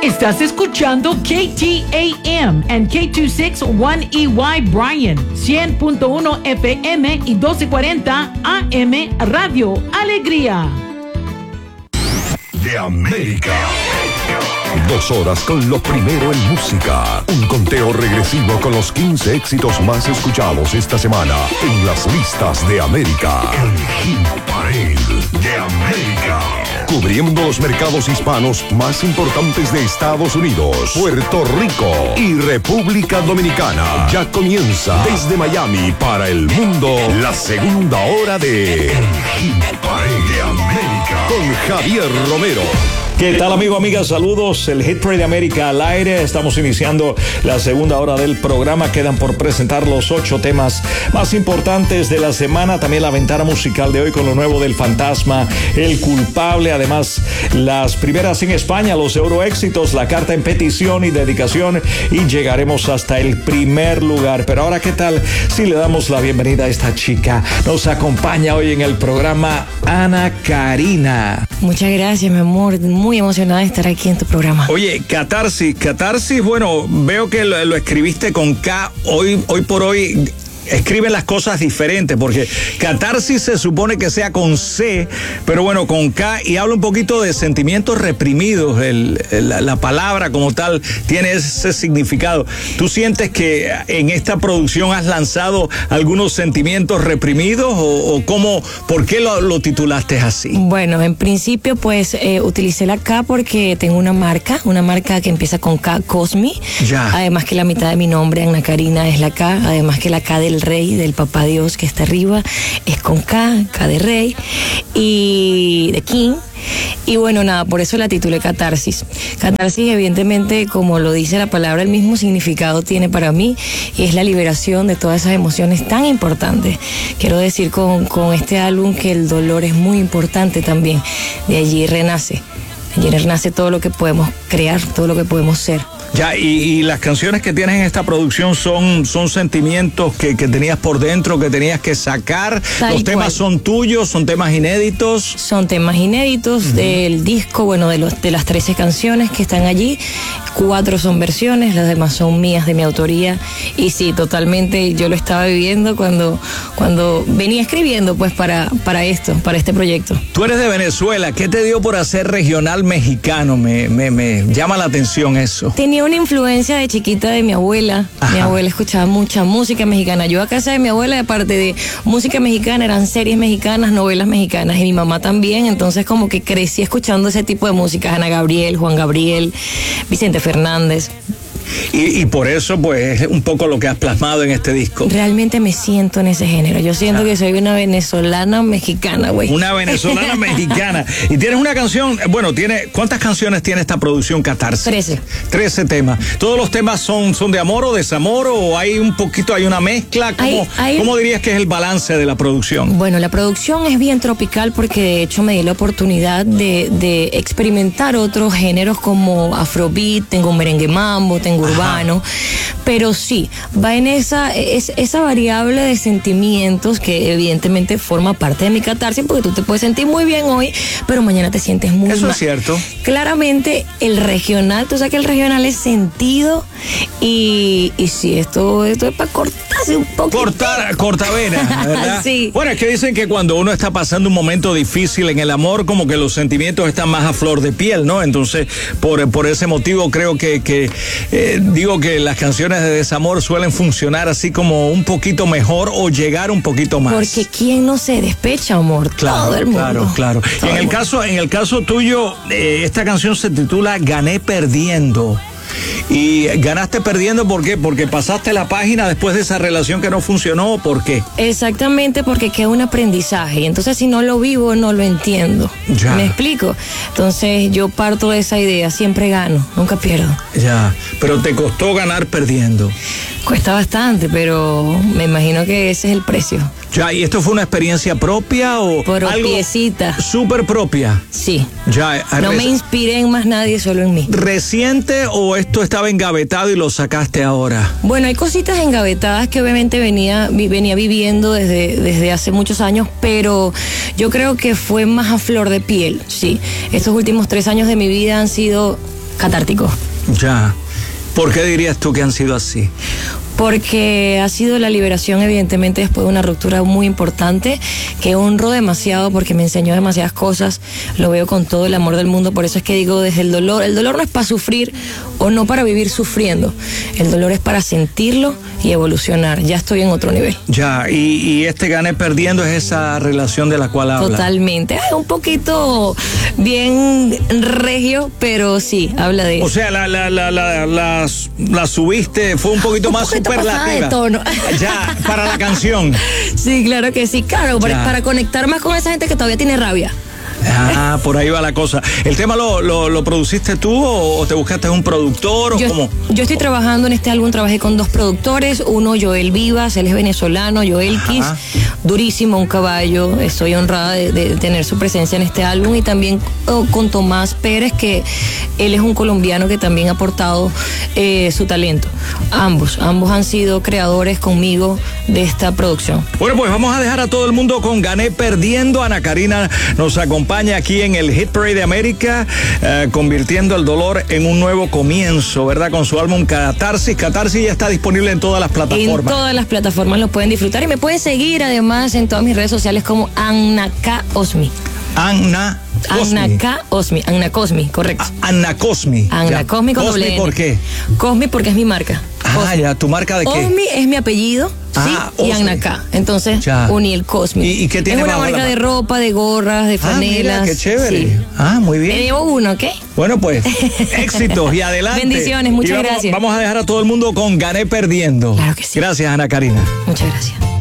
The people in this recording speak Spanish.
Estás escuchando KTAM and K261EY Bryan, 100.1 FM y 1240 AM Radio Alegría. De América. 2 horas con lo primero en música. Un conteo regresivo con los 15 éxitos más escuchados esta semana en las listas de América. El Hit Parade de América. Cubriendo los mercados hispanos más importantes de Estados Unidos, Puerto Rico y República Dominicana. Ya comienza desde Miami para el mundo la segunda hora de El Hit Parade de América con Javier Romero. ¿Qué tal, amigo, amigas? Saludos. El Hit Parade de América al aire. Estamos iniciando la segunda hora del programa. Quedan por presentar los 8 temas más importantes de la semana. También la ventana musical de hoy con lo nuevo del Fantasma, El Culpable. Además, las primeras en España, los Euroéxitos, la carta en petición y dedicación. Y llegaremos hasta el primer lugar. Pero ahora, ¿qué tal si le damos la bienvenida a esta chica? Nos acompaña hoy en el programa Ana Karina. Muchas gracias, mi amor. Muy emocionada de estar aquí en tu programa. Oye, Catarsis, bueno, veo que lo escribiste con K. Hoy por hoy escriben las cosas diferentes, porque catarsis se supone que sea con C, pero bueno, con K, y habla un poquito de sentimientos reprimidos. La palabra como tal tiene ese significado. ¿Tú sientes que en esta producción has lanzado algunos sentimientos reprimidos o cómo, por qué lo titulaste así? Bueno, en principio pues utilicé la K porque tengo una marca que empieza con K, Cosmi. Ya. Además que la mitad de mi nombre, Ana Karina, es la K. Además que la K del Rey, del Papá Dios que está arriba, es con K de Rey y de King. Y bueno, nada, por eso la titulé Catarsis. Catarsis, evidentemente, como lo dice la palabra, el mismo significado tiene para mí, y es la liberación de todas esas emociones tan importantes. Quiero decir con este álbum que el dolor es muy importante también. De allí renace todo lo que podemos crear, todo lo que podemos ser. Ya, y las canciones que tienes en esta producción son sentimientos que tenías por dentro, que tenías que sacar. Los temas son tuyos, son temas inéditos. Son temas inéditos del disco, bueno, de las 13 canciones que están allí. 4 son versiones, las demás son mías, de mi autoría. Y sí, totalmente, yo lo estaba viviendo cuando venía escribiendo, pues, para este proyecto. Tú eres de Venezuela, ¿qué te dio por hacer regional mexicano? Me llama la atención eso. Tenía una influencia de chiquita de mi abuela. Ajá. Mi abuela escuchaba mucha música mexicana. Yo a casa de mi abuela, aparte de música mexicana, eran series mexicanas, novelas mexicanas, y mi mamá también. Entonces como que crecí escuchando ese tipo de música. Ana Gabriel, Juan Gabriel, Vicente Fernández. Y por eso, pues, es un poco lo que has plasmado en este disco. Realmente me siento en ese género. Yo siento que soy una venezolana mexicana, güey. Una venezolana mexicana. Y tienes una canción, bueno, ¿cuántas canciones tiene esta producción Catarsis? 13 temas. ¿Todos los temas son de amor o desamor, o hay una mezcla? ¿Cómo dirías que es el balance de la producción? Bueno, la producción es bien tropical porque de hecho me di la oportunidad de experimentar otros géneros como afrobeat, tengo merengue mambo, tengo urbano, pero sí, va en esa variable de sentimientos que evidentemente forma parte de mi catarsis, porque tú te puedes sentir muy bien hoy, pero mañana te sientes muy mal. Eso es cierto. Claramente el regional, tú sabes que el regional es sentido, y sí, esto es para cortarse un poquito. Cortavena, ¿verdad? Sí. Bueno, es que dicen que cuando uno está pasando un momento difícil en el amor, como que los sentimientos están más a flor de piel, ¿no? Entonces, por ese motivo creo que digo que las canciones de desamor suelen funcionar así como un poquito mejor o llegar un poquito más. Porque ¿quién no se despecha, amor? Claro, todo el mundo. Claro. En el caso tuyo, esta canción se titula Gané Perdiendo. ¿Y ganaste perdiendo por qué? ¿Porque pasaste la página después de esa relación que no funcionó, o por qué? Exactamente, porque queda un aprendizaje, y entonces si no lo vivo, no lo entiendo. Ya. ¿Me explico? Entonces yo parto de esa idea, siempre gano, nunca pierdo. Ya, pero te costó ganar perdiendo. Cuesta bastante, pero me imagino que ese es el precio. Ya, ¿y esto fue una experiencia propia o propiecita? Algo súper propia. Sí. Ya. No me inspiré en más nadie, solo en mí. ¿Reciente o esto estaba engavetado y lo sacaste ahora? Bueno, hay cositas engavetadas que obviamente venía viviendo desde hace muchos años, pero yo creo que fue más a flor de piel, sí. Estos últimos 3 años de mi vida han sido catártico. Ya. ¿Por qué dirías tú que han sido así? Porque ha sido la liberación, evidentemente, después de una ruptura muy importante, que honro demasiado porque me enseñó demasiadas cosas, lo veo con todo el amor del mundo, por eso es que digo, desde el dolor no es para sufrir o no para vivir sufriendo, el dolor es para sentirlo y evolucionar, ya estoy en otro nivel. Ya, y Gané Perdiendo es esa relación de la cual habla. Totalmente, es un poquito bien regio, pero sí, habla de eso. O sea, la subiste, fue un poquito más superlativa. De tono. Ya, para la canción. Sí, claro que sí, claro, para conectar más con esa gente que todavía tiene rabia. Ah, por ahí va la cosa. ¿El tema lo produciste tú o te buscaste un productor o cómo? Yo estoy trabajando en este álbum, trabajé con 2 productores, uno Joel Vivas, él es venezolano, Joel Kiss, durísimo, un caballo, estoy honrada de tener su presencia en este álbum, y también con Tomás Pérez, que él es un colombiano que también ha aportado su talento. Ambos han sido creadores conmigo de esta producción. Bueno, pues vamos a dejar a todo el mundo con Gané Perdiendo. Ana Karina nos acompaña aquí en el Hit Parade de América, convirtiendo el dolor en un nuevo comienzo, ¿verdad? Con su álbum Catarsis. Catarsis ya está disponible en todas las plataformas. En todas las plataformas lo pueden disfrutar, y me pueden seguir además en todas mis redes sociales como Anna K. Osmi. Anna Cosmi, correcto. Anna Cosmi. Anna Cosmi con doble N. ¿Por qué? Cosmi porque es mi marca. Cosmi. Ya, ¿tu marca de qué? Osmi es mi apellido, sí, y Anna K. Entonces, uní el Cosmi. ¿Y qué tiene? Es una marca de ropa, de gorras, de franelas. Mira, qué chévere. Sí. Muy bien. Me llevo uno, ¿ok? Bueno, pues, éxitos y adelante. Bendiciones, muchas gracias. Vamos a dejar a todo el mundo con Gané Perdiendo. Claro que sí. Gracias, Ana Karina. Muchas gracias.